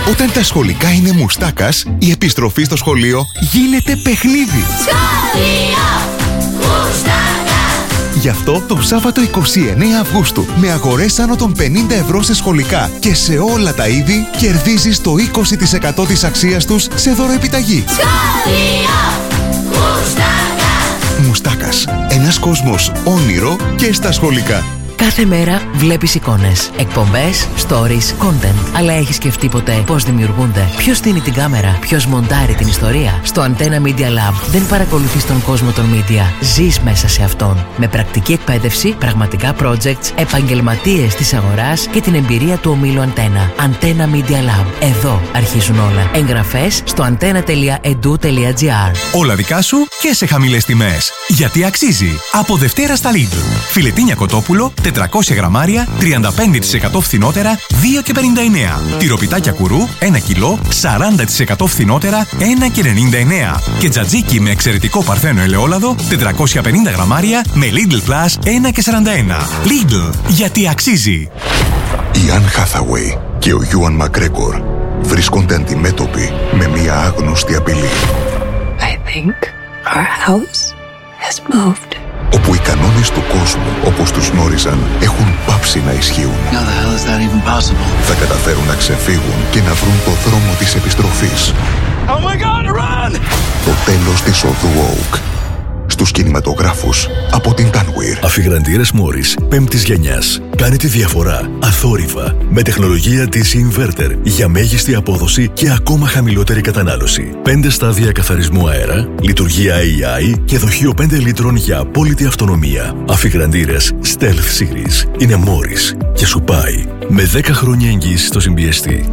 Όταν τα σχολικά είναι μουστάκας, η επιστροφή στο σχολείο γίνεται παιχνίδι. Σχολείο μουστάκα. Γι' αυτό το Σάββατο 29 Αυγούστου, με αγορές άνω των 50 ευρώ σε σχολικά και σε όλα τα είδη, κερδίζεις το 20% της αξίας τους σε δωροεπιταγή. Σχολείο μουστάκα. Μουστάκας. Ένας κόσμος όνειρο και στα σχολικά. Κάθε μέρα βλέπεις εικόνες, εκπομπές, stories, content. Αλλά έχεις σκεφτεί ποτέ πώς δημιουργούνται? Ποιος στείνει την κάμερα? Ποιος μοντάρει την ιστορία? Στο Antenna Media Lab δεν παρακολουθείς τον κόσμο των media. Ζεις μέσα σε αυτόν. Με πρακτική εκπαίδευση, πραγματικά projects, επαγγελματίες της αγοράς και την εμπειρία του ομίλου Antenna. Antenna Media Lab. Εδώ αρχίζουν όλα. Εγγραφές στο antenna.edu.gr. Όλα δικά σου και σε χαμηλές τιμές. Γιατί αξίζει. Από Δευτέρα στα Lidl. Φιλετίνια κοτόπουλο 400 γραμμάρια, 35% φθηνότερα, 2,59. Τυροπιτάκια κουρού, 1 κιλό, 40% φθηνότερα, 1,99. Και τζατζίκι με εξαιρετικό παρθένο ελαιόλαδο, 450 γραμμάρια, με Lidl Plus, 1,41. Lidl, γιατί αξίζει. Η Anne Hathaway και ο Ewan McGregor βρίσκονται αντιμέτωποι με μια άγνωστη απειλή. I think our house has moved. Όπου οι κανόνες του κόσμου, όπως τους γνώριζαν, έχουν πάψει να ισχύουν. How the hell is that even possible? Θα καταφέρουν να ξεφύγουν και να βρουν το δρόμο της επιστροφής. Oh my God, run! Το τέλος της οδού Oak. Στους κινηματογράφους από την Tanweer. Αφιγραντήρες Morris 5ης γενιάς. Κάνε τη διαφορά αθόρυβα με τεχνολογία DC Inverter για μέγιστη απόδοση και ακόμα χαμηλότερη κατανάλωση. 5 στάδια καθαρισμού αέρα, λειτουργία AI και δοχείο 5 λίτρων για απόλυτη αυτονομία. Αφιγραντήρες Stealth Series είναι Morris και σου πάει με 10 χρόνια εγγύηση στο συμπιεστή.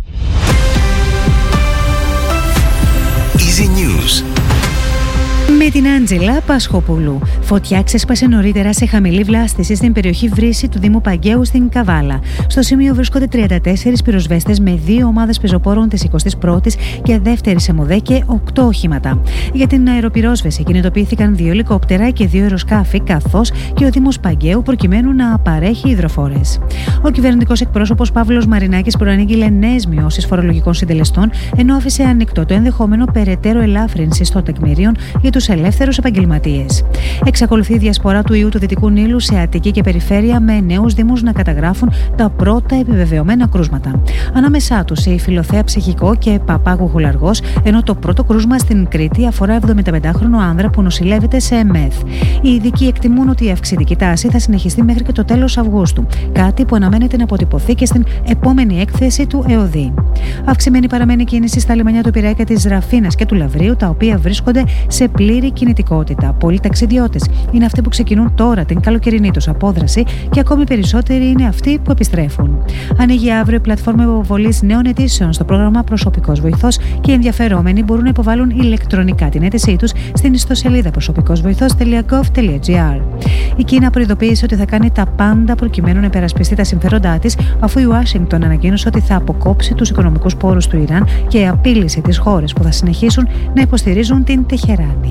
Easy News. Με την Άντζελα Πασχοπούλου. Φωτιά ξέσπασε νωρίτερα σε χαμηλή βλάστηση στην περιοχή Βρύση του Δήμου Παγκαίου στην Καβάλα. Στο σημείο βρίσκονται 34 πυροσβέστες με 2 ομάδες πεζοπόρων της 21ης και 2ης ΕΜΟΔΕ και 8 οχήματα. Για την αεροπυρόσβεση κινητοποιήθηκαν 2 ελικόπτερα και 2 αεροσκάφη, καθώς και ο Δήμος Παγκαίου προκειμένου να παρέχει υδροφόρες. Ο κυβερνητικός εκπρόσωπος Παύλος Μαρινάκης προανήγγειλε νέες μειώσεις φορολογικών συντελεστών, ενώ άφησε ανοιχτό το ενδεχόμενο περαιτέρω ελάφρυνσης των τεκμηρίων για τους ελεύθερους επαγγελματίες. Εξακολουθεί η διασπορά του ιού του Δυτικού Νείλου σε Αττική και περιφέρεια, με νέους δήμους να καταγράφουν τα πρώτα επιβεβαιωμένα κρούσματα. Ανάμεσά τους η Φιλοθέα Ψυχικό και Παπάγου Γουλαργός, ενώ το πρώτο κρούσμα στην Κρήτη αφορά 75χρονο άνδρα που νοσηλεύεται σε ΕΜΕΘ. Οι ειδικοί εκτιμούν ότι η αυξητική τάση θα συνεχιστεί μέχρι και το τέλος Αυγούστου, κάτι που αναμένεται να αποτυπωθεί και στην επόμενη έκθεση του ΕΟΔΗ. Αυξημένη παραμένει κίνηση στα λιμανιά του Πειραιά, της Ραφίνας και του Λαβρίου, τα οποία βρίσκονται σε πλήρη κινητικότητα. Πολλοί ταξιδιώτες είναι αυτοί που ξεκινούν τώρα την καλοκαιρινή τους απόδραση και ακόμη περισσότεροι είναι αυτοί που επιστρέφουν. Ανοίγει αύριο η πλατφόρμα υποβολής νέων αιτήσεων στο πρόγραμμα Προσωπικός Βοηθός και οι ενδιαφερόμενοι μπορούν να υποβάλουν ηλεκτρονικά την αίτησή τους στην ιστοσελίδα προσωπικοσβοηθός.gov.gr. Η Κίνα προειδοποίησε ότι θα κάνει τα πάντα προκειμένου να υπερασπιστεί τα συμφέροντά της, αφού η Ουάσιγκτον ανακοίνωσε ότι θα αποκόψει τους οικονομικούς πόρους του Ιράν και απείλησε τις χώρες που θα συνεχίσουν να υποστηρίζουν την Τεχεράνη.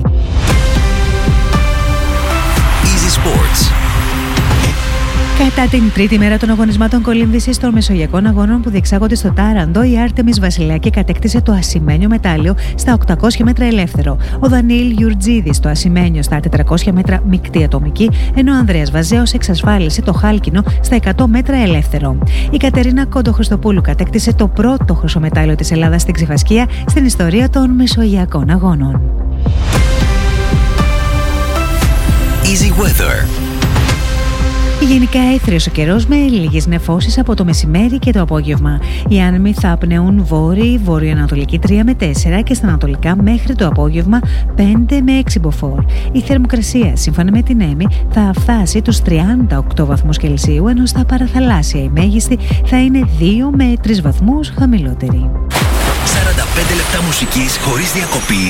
Easy Sports. Κατά την τρίτη μέρα των αγωνισμάτων κολύμβησης των Μεσογειακών Αγώνων που διεξάγονται στο Τάραντο, η Άρτεμις Βασιλάκη κατέκτησε το ασημένιο μετάλλιο στα 800 μέτρα ελεύθερο. Ο Δανιήλ Γιουρτζίδης το ασημένιο στα 400 μέτρα μεικτή ατομική, ενώ ο Ανδρέας Βαζέος εξασφάλισε το χάλκινο στα 100 μέτρα ελεύθερο. Η Κατερίνα Κοντοχρυστοπούλου κατέκτησε το πρώτο χρυσό μετάλλιο της Ελλάδας στην ξιφασκία στην ιστορία των Μεσογειακών Αγώνων. Easy Weather. Γενικά έθριος ο καιρός με λίγες νεφώσεις από το μεσημέρι και το απόγευμα. Οι άνεμοι θα απνέουν βόρειοι, βορειοανατολική 3 με 4 και στα ανατολικά μέχρι το απόγευμα 5 με 6 μποφόρ. Η θερμοκρασία σύμφωνα με την ΕΜΗ θα φτάσει τους 38 βαθμούς Κελσίου, ενώ στα παραθαλάσσια η μέγιστη θα είναι 2 με 3 βαθμούς χαμηλότερη. 45 λεπτά μουσικής χωρίς διακοπή.